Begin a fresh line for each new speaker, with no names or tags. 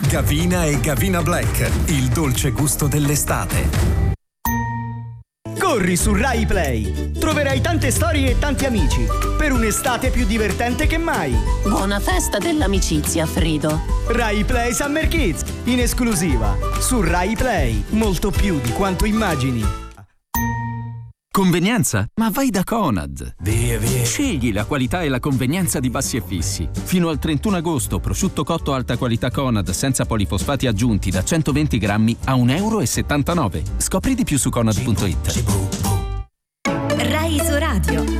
Gavina e Gavina Black, il dolce gusto dell'estate.
Corri su Rai Play. Troverai tante storie e tanti amici per un'estate più divertente che mai.
Buona festa dell'amicizia, Frido.
Rai Play Summer Kids, in esclusiva su Rai Play. Molto più di quanto immagini.
Convenienza? Ma vai da Conad. Via. Scegli la qualità e la convenienza di Bassi e Fissi. Fino al 31 agosto, prosciutto cotto alta qualità Conad senza polifosfati aggiunti da 120 grammi a €1,79. Scopri di più su Conad.it.
Rai su Radio.